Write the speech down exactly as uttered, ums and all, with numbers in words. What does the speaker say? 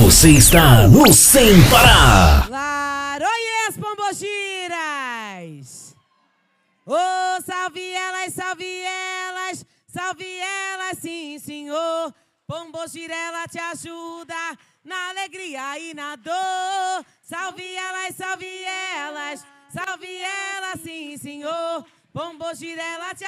Você está no Sem Parar. Laroias Pombogiras. Oh, salve elas, salve elas, salve elas, sim, senhor. Pombogirela te ajuda na alegria e na dor. Salve elas, salve elas, salve elas, sim, senhor. Pombogirela te